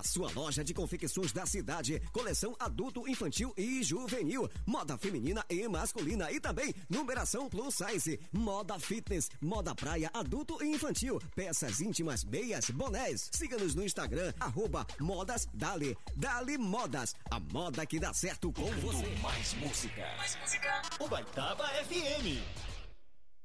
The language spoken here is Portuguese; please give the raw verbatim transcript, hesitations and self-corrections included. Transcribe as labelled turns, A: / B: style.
A: a sua loja de confecções da cidade. Coleção adulto, infantil e juvenil. Moda feminina e masculina. E também numeração plus size. Moda fitness, moda praia, adulto e infantil. Peças íntimas, meias, bonés. Siga-nos no Instagram, arroba Modas Dali. Dali Modas, a moda que dá certo com você.
B: Mais música.
C: Mais música.
B: Ubaitaba F M.